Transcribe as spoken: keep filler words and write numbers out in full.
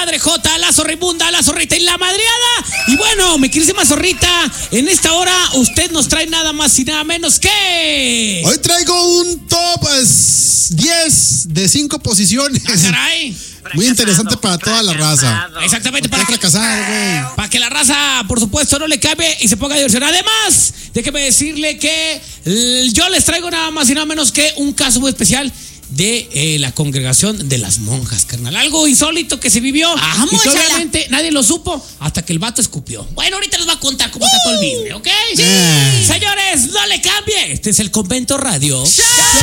Madre Jota, la zorribunda, la zorrita y la madreada. Y bueno, mi querísima zorrita, en esta hora usted nos trae nada más y nada menos que... Hoy traigo un top pues, diez de cinco posiciones. Ah, caray. Muy interesante para toda la raza. Exactamente, para que, fracasar, güey. para que la raza, por supuesto, no le cambie y se ponga a diversión. Además, déjeme decirle que eh, yo les traigo nada más y nada menos que un caso muy especial de eh, la congregación de las monjas, carnal. Algo insólito que se vivió. Vamos, y que chala. obviamente nadie lo supo hasta que el vato escupió. Bueno, ahorita les voy a contar cómo está todo el business, ¿ok? Sí. Señores, no le cambie. Este es el Convento Radio. ¡Show!